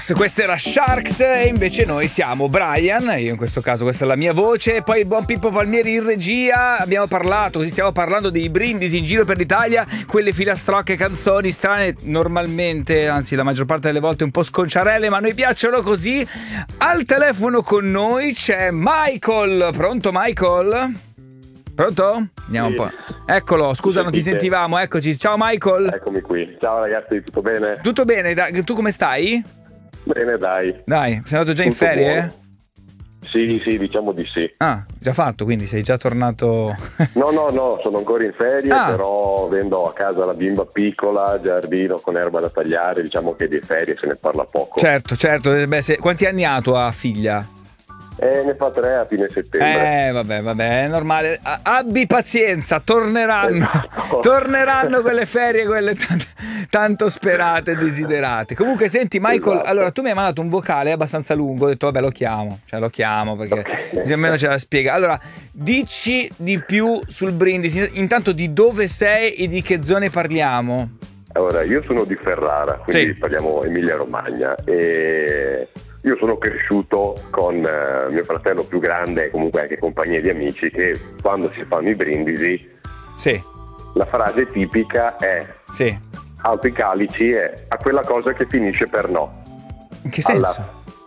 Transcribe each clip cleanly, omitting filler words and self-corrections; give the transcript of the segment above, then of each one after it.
Questa era Sharks e invece noi siamo Brian, io in questo caso questa è la mia voce, e poi il buon Pippo Palmieri in regia. Abbiamo parlato, così stiamo parlando dei brindisi in giro per l'Italia, quelle filastrocche, canzoni strane, normalmente, anzi la maggior parte delle volte un po' sconciarelle, ma a noi piacciono così. Al telefono con noi c'è Michael. Pronto Michael? Pronto? Andiamo un po'. Eccolo, scusa, non ti sentivamo, eccoci. Ciao Michael. Eccomi qui. Ciao ragazzi, tutto bene? Tutto bene, tu come stai? Bene, dai. Dai, sei andato già in ferie? Sì, diciamo di sì. Ah, già fatto, quindi sei già tornato. No, sono ancora in ferie, però avendo a casa la bimba piccola, giardino con erba da tagliare, diciamo che di ferie se ne parla poco. Certo. Beh, quanti anni ha tua figlia? Ne fa 3 a fine settembre. Vabbè, è normale. Abbi pazienza, torneranno. Esatto. Torneranno quelle ferie, quelle tanto sperate e desiderate. Comunque, senti, Michael, Esatto. allora tu mi hai mandato un vocale abbastanza lungo. Ho detto, vabbè, lo chiamo perché così almeno ce la spiega. Allora, dici di più sul brindisi. Intanto, di dove sei e di che zone parliamo? Allora, io sono di Ferrara, quindi parliamo Emilia Romagna, e io sono cresciuto con mio fratello più grande e comunque anche compagnie di amici che quando si fanno i brindisi, la frase tipica è alto i calici e a quella cosa che finisce per no. In che senso?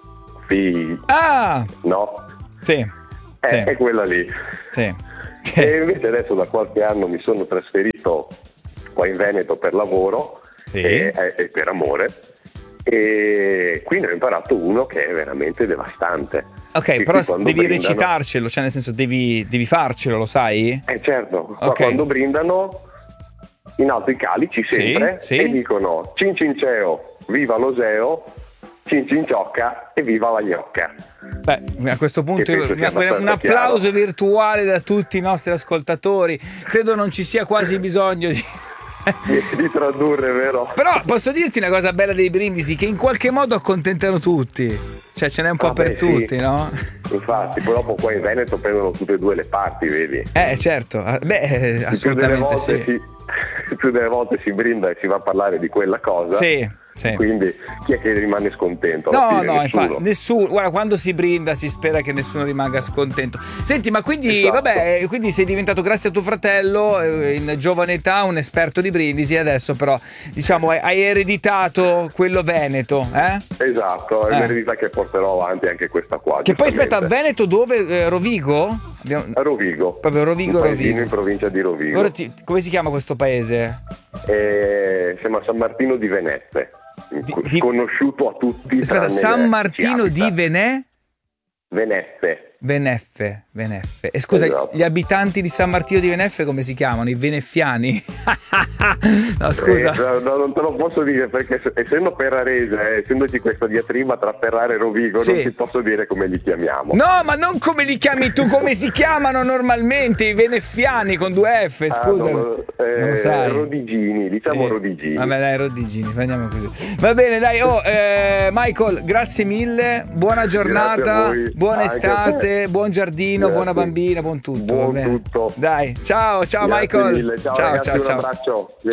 No? Sì. È quella lì. Sì. E invece adesso da qualche anno mi sono trasferito qua in Veneto per lavoro e per amore. E quindi ho imparato uno che è veramente devastante. Ok, però devi recitarcelo, cioè nel senso devi farcelo, lo sai? Certo, quando brindano in alto i calici sempre e dicono cin cinceo, viva l'oseo, cin cinciocca e viva la gnocca. Beh, a questo punto un applauso virtuale da tutti i nostri ascoltatori. Credo non ci sia quasi bisogno di tradurre, vero? Però posso dirti una cosa bella dei brindisi, che in qualche modo accontentano tutti, cioè ce n'è un po' per tutti, no? Infatti, poi dopo qua in Veneto prendono tutte e due le parti, vedi? Certo, beh, assolutamente più delle volte si brinda e si va a parlare di quella cosa. Quindi chi è che rimane scontento? No, infatti nessuno. Guarda, quando si brinda si spera che nessuno rimanga scontento. Senti, ma quindi quindi sei diventato, grazie a tuo fratello, in giovane età un esperto di brindisi, adesso però diciamo hai ereditato quello veneto, Esatto, è un'eredità che porterò avanti anche questa qua. Che poi aspetta, Veneto dove? Rovigo? A Rovigo. Proprio Rovigo. In provincia di Rovigo. Ora come si chiama questo paese? Si chiama San Martino di Venezia. Sconosciuto a tutti. Aspetta, San Martino di Veneffe. E scusa, gli abitanti di San Martino di Veneffe come si chiamano? I veneffiani? No, scusa. Non te lo posso dire perché essendo ferrarese, essendoci questa diatriba tra Ferrara e Rovigo, non ti posso dire come li chiamiamo. No, ma non come li chiami tu, come si chiamano normalmente i veneffiani con 2 F, scusa. Non lo sai. Rodigini, diciamo Rodigini. Vabbè dai, Rodigini, prendiamo così. Va bene, dai, Michael, grazie mille, buona giornata, buona estate. Buon giardino, buona bambina, buon tutto. Buon tutto. Dai, ciao grazie Michael. Mille. Ciao, ragazzi, un abbraccio.